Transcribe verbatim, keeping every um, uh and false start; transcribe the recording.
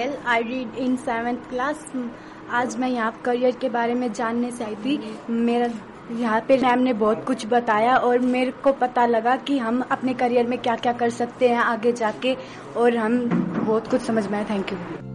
Patel. I read in seventh class. आज मैं यहाँ करियर के बारे में जानने से आई थी। मेरा यहाँ पे मैम ने बहुत कुछ बताया और मेरे को पता लगा कि हम अपने करियर में क्या क्या कर सकते हैं आगे जाके, और हम बहुत कुछ समझ में आया। Thank you.